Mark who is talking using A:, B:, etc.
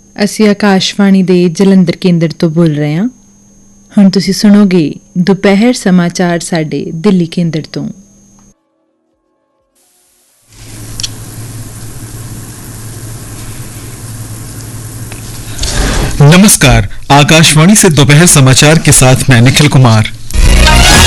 A: ਅਸੀਂ ਆਕਾਸ਼ਵਾਣੀ ਦੇ ਜਲੰਧਰ ਕੇਂਦਰ ਤੋਂ ਬੋਲ ਰਹੇ ਹਾਂ। ਹੁਣ ਤੁਸੀਂ ਸੁਣੋਗੇ ਦੁਪਹਿਰ ਸਮਾਚਾਰ ਸਾਡੇ ਦਿੱਲੀ ਕੇਂਦਰ ਤੋਂ।
B: नमस्कार, आकाशवाणी से दोपहर समाचार के साथ मैं निखिल कुमार।